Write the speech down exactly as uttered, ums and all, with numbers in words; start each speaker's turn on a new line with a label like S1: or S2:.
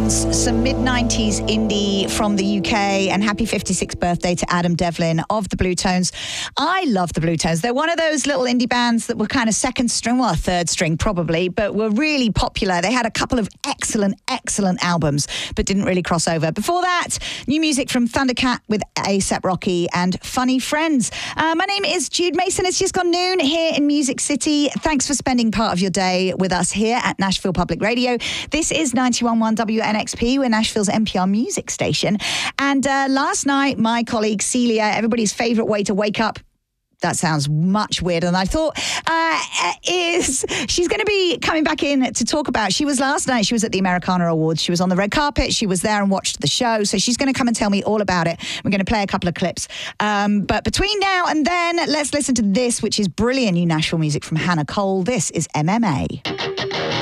S1: Bluetones, some mid nineties indie from the U K, and happy fifty-sixth birthday to Adam Devlin of the Bluetones. I love the Bluetones. They're one of those little indie bands that were kind of second string, well, third string probably, but were really popular. They had a couple of excellent, excellent albums, but didn't really cross over. Before that, new music from Thundercat with A$AP Rocky and Funny Friends. Uh, my name is Jude Mason. It's just gone noon here in Music City. Thanks for spending part of your day with us here at Nashville Public Radio. This is ninety-one point one W N X P. We're Nashville's N P R music station. And uh, last night, my colleague Celia, everybody's favourite way to wake up, that sounds much weirder than I thought, uh, is she's going to be coming back in to talk about, she was last night, she was at the Americana Awards, she was on the red carpet, she was there and watched the show, so she's going to come and tell me all about it. We're going to play a couple of clips. Um, but between now and then, let's listen to this, which is brilliant new Nashville music from Hannah Cole. This is M M A.